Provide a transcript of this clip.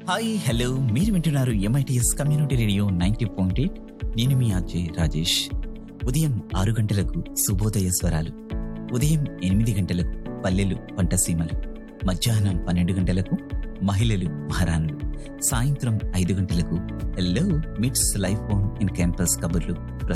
Hi hello మీరు వింటున్నారు MITS community radio 90.8. నేను మీ ఆర్జే రాజేష్. ఉదయం 6 గంటలకు శుభోదయ స్వరాలు, ఉదయం 8 గంటలకు పల్లెలు పంటసీమలు, మధ్యాహ్నం 12 గంటలకు మహిళలు మహారాణులు, సాయంత్రం 5 గంటలకు హలో మిట్స్ లైఫ్ ఆన్ ఇన్ క్యాంపస్ కబుర్లు